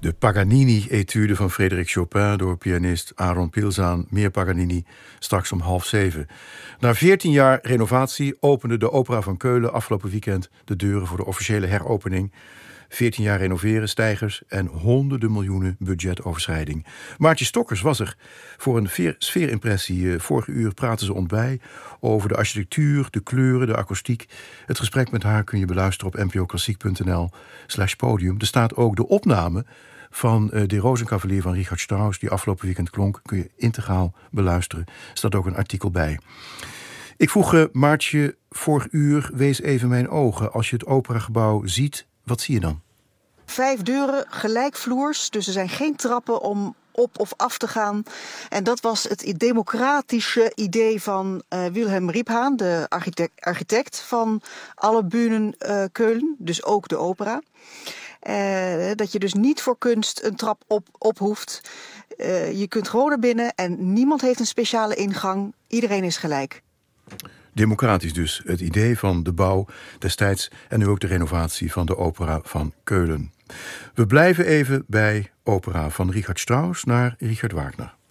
De Paganini-etude van Frédéric Chopin door pianist Aaron Pilzaan. Meer Paganini, straks om 6:30. Na 14 jaar renovatie opende de Opera van Keulen afgelopen weekend de deuren voor de officiële heropening. 14 jaar renoveren, stijgers en honderden miljoenen budgetoverschrijding. Maartje Stokkers was er voor een sfeerimpressie. Vorige uur praten ze bij over de architectuur, de kleuren, de akoestiek. Het gesprek met haar kun je beluisteren op npoklassiek.nl/podium. Er staat ook de opname van De Rozenkavalier van Richard Strauss, die afgelopen weekend klonk. Kun je integraal beluisteren. Er staat ook een artikel bij. Ik vroeg Maartje vorig uur, wees even mijn ogen. Als je het operagebouw ziet, wat zie je dan? 5 deuren, gelijkvloers, dus er zijn geen trappen om op of af te gaan. En dat was het democratische idee van Wilhelm Riephaan, de architect van alle Bühnen Keulen, dus ook de opera. Dat je dus niet voor kunst een trap op hoeft. Je kunt gewoon naar binnen en niemand heeft een speciale ingang. Iedereen is gelijk. Democratisch dus, het idee van de bouw destijds en nu ook de renovatie van de opera van Keulen. We blijven even bij opera van Richard Strauss naar Richard Wagner.